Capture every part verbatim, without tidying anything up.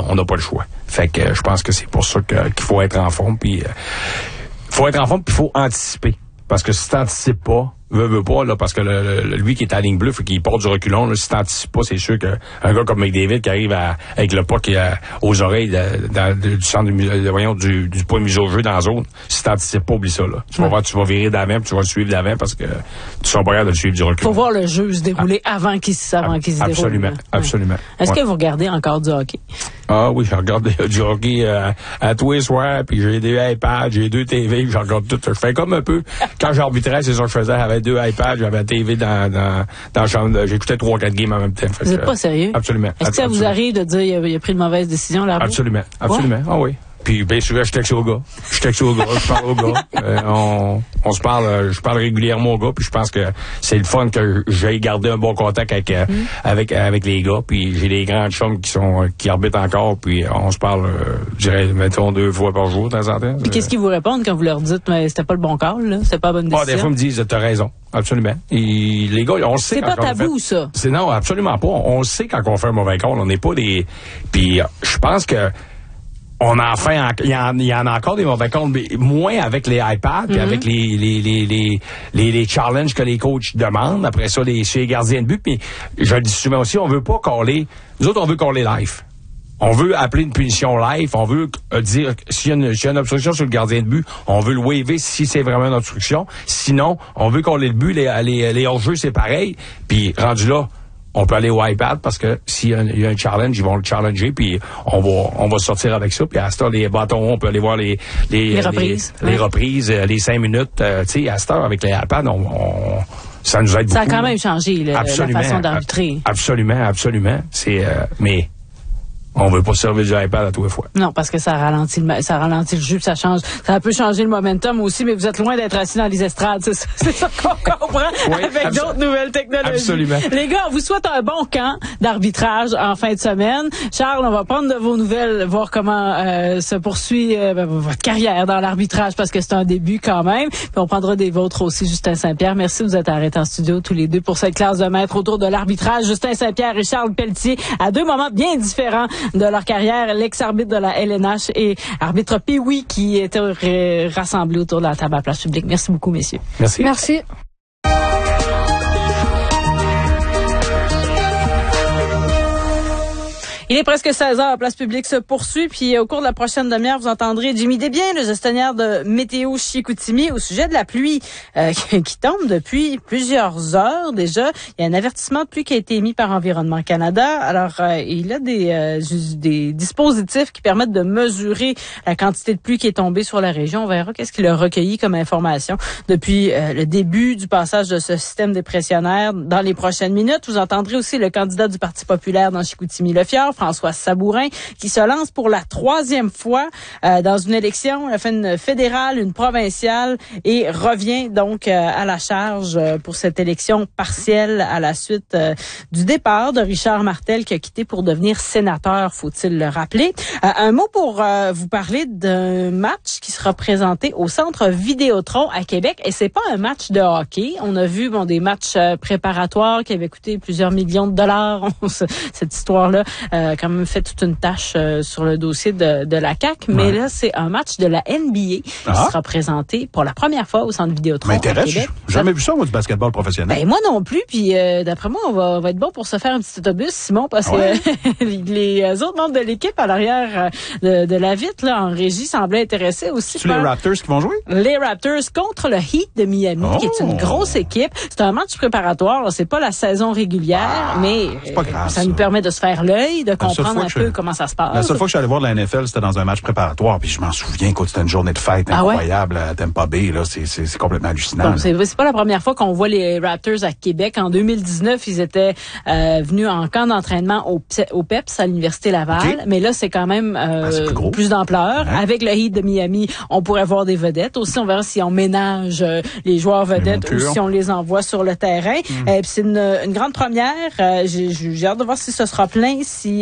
on n'a pas le choix. Fait que euh, je pense que c'est pour ça que, qu'il faut être en forme, puis euh, faut être en forme, puis il faut anticiper. Parce que si t'anticipes pas, veux, veux pas, là, parce que le, le, lui qui est à la ligne bleue, faut qu'il porte du reculon, là, si t'anticipes pas, c'est sûr qu'un gars comme McDavid qui arrive à, avec le puck euh, aux oreilles de, de, de, du centre de, de, voyons, du, du point mis au jeu dans la zone, si t'anticipes pas, oublie ça, là. Tu vas ouais. voir, tu vas virer d'avant, puis tu vas le suivre d'avant parce que tu seras pas capable de le suivre du reculon. Faut voir le jeu se dérouler ah. avant qu'il, avant ah, qu'il se absolument, déroule. Absolument, absolument. Ouais. Est-ce ouais. que vous regardez encore du hockey? Ah oui, je regarde du hockey euh, à tous les soirs, puis j'ai des iPads, j'ai deux T V, je regarde tout. Je fais comme un peu, quand j'arbitrais, c'est ça que je faisais, j'avais deux iPads, j'avais la T V dans, dans, dans la chambre, j'écoutais trois, quatre games en même temps. Vous n'êtes pas sérieux? Absolument. Est-ce que ça absolument. vous arrive de dire qu'il a, a pris une mauvaise décision, là? Absolument, absolument, ouais. ah oui. Puis bien souvent, je texte au gars. Je texte au gars, je parle au gars. Euh, on, on se parle, euh, je parle régulièrement au gars, puis je pense que c'est le fun que j'ai gardé un bon contact avec euh, mm. avec avec les gars. Puis j'ai des grands chums qui sont euh, qui arbitrent encore, puis on se parle, euh, je dirais, mettons deux fois par jour de temps en temps. Puis qu'est-ce qu'ils vous répondent quand vous leur dites, mais c'était pas le bon call, là, c'était pas la bonne décision? Ah, des fois ils me disent, t'as raison, absolument. Et les gars, on le sait. C'est quand pas tabou, fait, ça. C'est non, absolument pas. On le sait quand on fait un mauvais call. On n'est pas des. Puis je pense que. On en fait, il y en, y en a encore des mauvais comptes, mais moins avec les iPads, puis mm-hmm. avec les les, les les les les challenges que les coachs demandent. Après ça, les chez les gardiens de but. Puis je le dis souvent aussi, on veut pas caller. Nous autres, on veut caller live. On veut appeler une punition live. On veut euh, dire s'il y a une, s'il y a une obstruction sur le gardien de but, on veut le waver si c'est vraiment une obstruction. Sinon, on veut caller le but. Les les les hors-jeux, c'est pareil. Puis rendu là. On peut aller au iPad parce que s'il y a un, il y a un challenge, ils vont le challenger, puis on va on va sortir avec ça. Puis à cette heure, les bâtons, on peut aller voir les les, les reprises, les, ouais. les reprises, les cinq minutes. Euh, tu sais, à cette heure, avec les iPads, on, on ça nous aide ça beaucoup. Ça a quand même changé le, la façon d'arbitrer. Absolument, absolument. C'est euh, mais on veut pas servir du iPad à tous les fois. Non, parce que ça ralentit le, ça ralentit le jeu, ça change, ça peut changer le momentum aussi, mais vous êtes loin d'être assis dans les estrades, c'est ça, c'est ça qu'on comprend oui, avec abso- d'autres nouvelles technologies. Absolument. Les gars, on vous souhaite un bon camp d'arbitrage en fin de semaine. Charles, on va prendre de vos nouvelles, voir comment euh, se poursuit euh, ben, votre carrière dans l'arbitrage, parce que c'est un début quand même. Puis on prendra des vôtres aussi, Justin Saint-Pierre. Merci de vous être arrêtés en studio tous les deux pour cette classe de maître autour de l'arbitrage. Justin Saint-Pierre et Charles Pelletier, à deux moments bien différents de leur carrière, l'ex-arbitre de la L N H et arbitre Pee-Wee qui étaient rassemblés autour de la table à Place Publique. Merci beaucoup, messieurs. Merci. Merci. Il est presque seize heures, Place Publique se poursuit, puis au cours de la prochaine demi-heure, vous entendrez Jimmy Desbiens, le gestionnaire de Météo Chicoutimi, au sujet de la pluie euh, qui tombe depuis plusieurs heures déjà. Il y a un avertissement de pluie qui a été émis par Environnement Canada. Alors, euh, il y a des, euh, des dispositifs qui permettent de mesurer la quantité de pluie qui est tombée sur la région. On verra qu'est-ce qu'il a recueilli comme information depuis euh, le début du passage de ce système dépressionnaire dans les prochaines minutes. Vous entendrez aussi le candidat du Parti populaire dans Chicoutimi-Le-Fjord, François Sabourin, qui se lance pour la troisième fois euh, dans une élection. Il a fait une fédérale, une provinciale et revient donc euh, à la charge euh, pour cette élection partielle à la suite euh, du départ de Richard Martel qui a quitté pour devenir sénateur, faut-il le rappeler. Euh, un mot pour euh, vous parler d'un match qui sera présenté au Centre Vidéotron à Québec, et c'est pas un match de hockey. On a vu bon des matchs euh, préparatoires qui avaient coûté plusieurs millions de dollars. Cette histoire-là euh, a quand même fait toute une tâche euh, sur le dossier de, de la C A Q, mais ouais. Là, c'est un match de la N B A qui ah. sera présenté pour la première fois au Centre Vidéotron à Québec. J'ai jamais vu ça, moi, du basketball professionnel. Ben, moi non plus, puis euh, d'après moi, on va, on va être bon pour se faire un petit autobus, Simon, parce ouais. que les autres membres de l'équipe à l'arrière de, de la vitre, là, en régie, semblaient intéressés aussi. C'est les Raptors qui vont jouer? Les Raptors contre le Heat de Miami, oh. qui est une grosse équipe. C'est un match préparatoire, là, c'est pas la saison régulière, ah, mais pas grave, ça, ça nous permet de se faire l'œil, de comprendre un peu je... comment ça se passe. La seule fois que je suis allé voir la N F L, c'était dans un match préparatoire, puis je m'en souviens quand c'était une journée de fête incroyable ah ouais? à Tampa Bay, là, c'est, c'est, c'est complètement hallucinant. Bon, c'est, c'est pas la première fois qu'on voit les Raptors à Québec. En deux mille dix-neuf, ils étaient euh, venus en camp d'entraînement au, au P E P S à l'Université Laval, okay. mais là, c'est quand même euh, ben, plus, plus d'ampleur. Ouais. Avec le Heat de Miami, on pourrait voir des vedettes. Aussi, on verra si on ménage euh, les joueurs vedettes ou si on les envoie sur le terrain. Mm. Euh, puis c'est une, une grande première. Euh, j'ai, j'ai hâte de voir si ce sera plein, si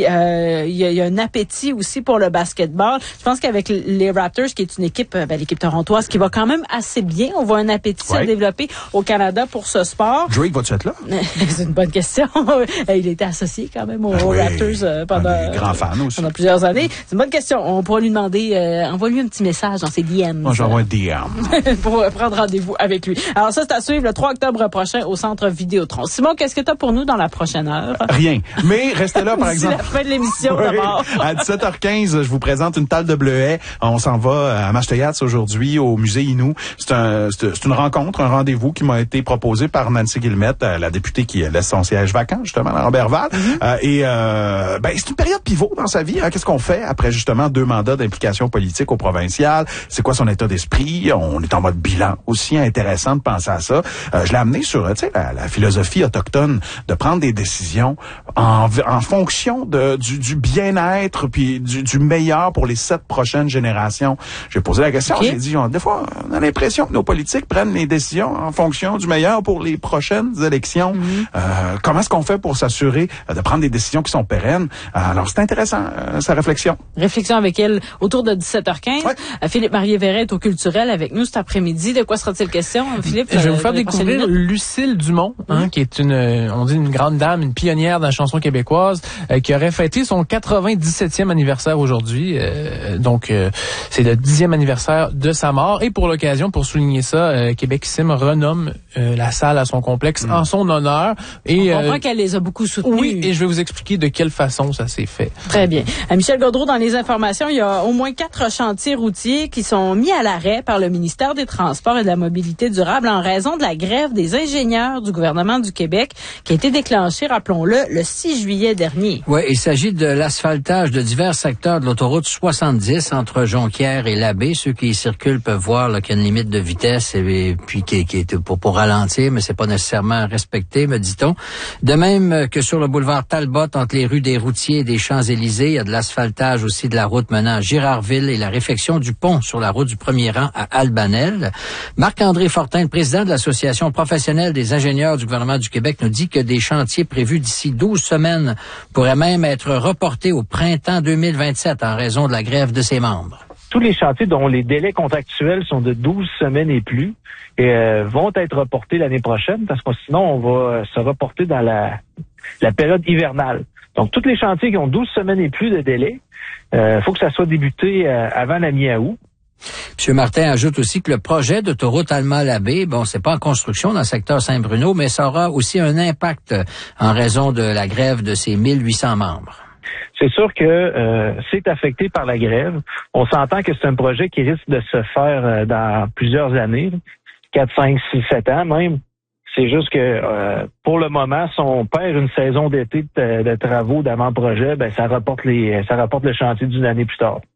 euh, il y, a, il y a un appétit aussi pour le basketball. Je pense qu'avec les Raptors, qui est une équipe, ben, l'équipe torontoise, qui va quand même assez bien, on voit un appétit ouais. à développer au Canada pour ce sport. Drake va-tu être là? C'est une bonne question. Il était associé quand même aux, ah oui. aux Raptors euh, pendant, grand fan aussi. pendant plusieurs années. C'est une bonne question. On pourra lui demander, euh, envoie-lui un petit message dans ses D M. Moi, j'envoie un D M. pour prendre rendez-vous avec lui. Alors ça, c'est à suivre le trois octobre prochain au Centre Vidéotron. Simon, qu'est-ce que tu as pour nous dans la prochaine heure? Rien. Mais restez là, par exemple. C'est la fin de l'émission, oui. d'abord. À dix-sept heures quinze, je vous présente une table de bleuets. On s'en va à Mashteyats aujourd'hui au musée Innu. C'est, un, c'est, c'est une rencontre, un rendez-vous qui m'a été proposé par Nancy Guillemette, la députée qui laisse son siège vacant, justement, à Robertval. Mm-hmm. Euh, et euh, ben, c'est une période pivot dans sa vie. Hein. Qu'est-ce qu'on fait après, justement, deux mandats d'implication politique au provincial? C'est quoi son état d'esprit? On est en mode bilan aussi, intéressant de penser à ça. Euh, je l'ai amené sur, tu sais, la, la philosophie autochtone de prendre des décisions en, en fonction de, du, du bien-être puis du, du meilleur pour les sept prochaines générations. J'ai posé la question, okay. j'ai dit, on, des fois, on a l'impression que nos politiques prennent les décisions en fonction du meilleur pour les prochaines élections. Mm-hmm. Euh, comment est-ce qu'on fait pour s'assurer de prendre des décisions qui sont pérennes? Alors, c'est intéressant, euh, sa réflexion. Réflexion avec elle autour de dix-sept heures quinze. Ouais. Philippe Marie-Verret est au Culturel avec nous cet après-midi. De quoi sera-t-il question, Philippe? Je vais vous faire découvrir Lucille Dumont, hein, mm-hmm. qui est une, on dit une grande dame, une pionnière de la chanson québécoise, euh, qui aurait fêté son quatre-vingt-dix-septième anniversaire aujourd'hui. Euh, donc, euh, c'est le dixième anniversaire de sa mort. Et pour l'occasion, pour souligner ça, euh, Québec-Sim renomme euh, la salle à son complexe mm. en son honneur. Et, on comprend euh, qu'elle les a beaucoup soutenus. Oui, et je vais vous expliquer de quelle façon ça s'est fait. Très bien. À Michel Gaudreault, dans les informations, il y a au moins quatre chantiers routiers qui sont mis à l'arrêt par le ministère des Transports et de la Mobilité durable en raison de la grève des ingénieurs du gouvernement du Québec qui a été déclenchée, rappelons-le, le six juillet dernier. Oui, il s'agit de l'asphaltage de divers secteurs de l'autoroute soixante-dix entre Jonquière et Labbé. Ceux qui y circulent peuvent voir là, qu'il y a une limite de vitesse et, et puis qui, qui est pour, pour ralentir, mais c'est pas nécessairement respecté, me dit-on. De même que sur le boulevard Talbot, entre les rues des Routiers et des Champs-Élysées, il y a de l'asphaltage aussi de la route menant à Girardville et la réfection du pont sur la route du premier rang à Albanel. Marc-André Fortin, le président de l'Association professionnelle des ingénieurs du gouvernement du Québec, nous dit que des chantiers prévus d'ici douze semaines pourraient même être reportés au printemps deux mille vingt-sept en raison de la grève de ses membres. Tous les chantiers dont les délais contractuels sont de douze semaines et plus et, euh, vont être reportés l'année prochaine parce que sinon on va se reporter dans la, la période hivernale. Donc, tous les chantiers qui ont douze semaines et plus de délai, il euh, faut que ça soit débuté euh, avant la mi-août. M. Martin ajoute aussi que le projet d'autoroute Alma-Labbé, bon, c'est pas en construction dans le secteur Saint-Bruno, mais ça aura aussi un impact en raison de la grève de ses mille huit cents membres. C'est sûr que euh, c'est affecté par la grève. On s'entend que c'est un projet qui risque de se faire euh, dans plusieurs années, quatre, cinq, six, sept ans même. C'est juste que euh, pour le moment, si on perd une saison d'été de, de travaux d'avant-projet, ben ça rapporte les ça rapporte le chantier d'une année plus tard.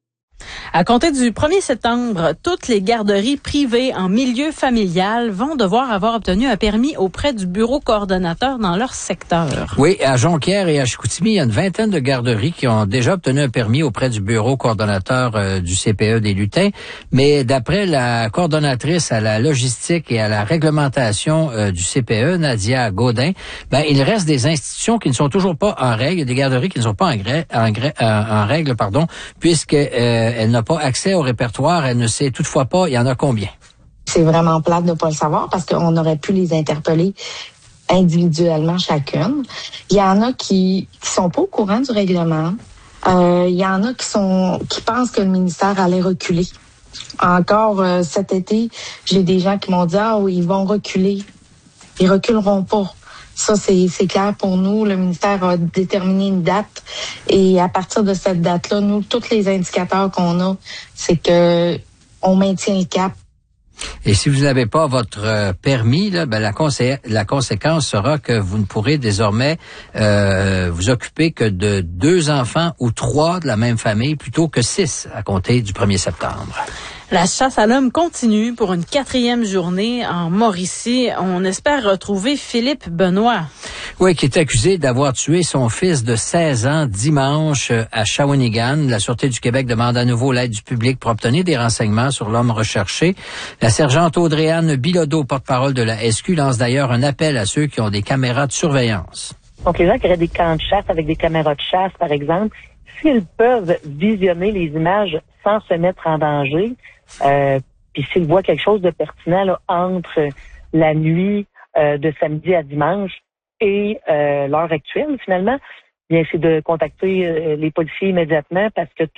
À compter du premier septembre, toutes les garderies privées en milieu familial vont devoir avoir obtenu un permis auprès du bureau coordonnateur dans leur secteur. Oui, à Jonquière et à Chicoutimi, il y a une vingtaine de garderies qui ont déjà obtenu un permis auprès du bureau coordonnateur euh, du C P E des Lutins. Mais d'après la coordonnatrice à la logistique et à la réglementation euh, du C P E, Nadia Gaudin, ben il reste des institutions qui ne sont toujours pas en règle, des garderies qui ne sont pas en, gré, en, gré, en, en règle, pardon, puisque euh, elle n'a pas accès au répertoire, elle ne sait toutefois pas il y en a combien. C'est vraiment plate de ne pas le savoir parce qu'on aurait pu les interpeller individuellement chacune. Il y en a qui qui sont pas au courant du règlement. Euh, il y en a qui sont qui pensent que le ministère allait reculer. Encore euh, cet été, j'ai des gens qui m'ont dit ah oui, ils vont reculer. Ils reculeront pas. Ça, c'est, c'est clair pour nous. Le ministère a déterminé une date et à partir de cette date-là, nous, tous les indicateurs qu'on a, c'est que on maintient le cap. Et si vous n'avez pas votre euh, permis, là, ben la, consé- la conséquence sera que vous ne pourrez désormais euh, vous occuper que de deux enfants ou trois de la même famille plutôt que six à compter du premier septembre. La chasse à l'homme continue pour une quatrième journée en Mauricie. On espère retrouver Philippe Benoît. Oui, qui est accusé d'avoir tué son fils de seize ans dimanche à Shawinigan. La Sûreté du Québec demande à nouveau l'aide du public pour obtenir des renseignements sur l'homme recherché. La sergente Audrey-Anne Bilodeau, porte-parole de la S Q, lance d'ailleurs un appel à ceux qui ont des caméras de surveillance. Donc, les gens qui auraient des camps de chasse avec des caméras de chasse, par exemple, s'ils peuvent visionner les images sans se mettre en danger, euh, puis s'ils voient quelque chose de pertinent là, entre la nuit euh, de samedi à dimanche et euh, l'heure actuelle, finalement, bien c'est de contacter euh, les policiers immédiatement parce que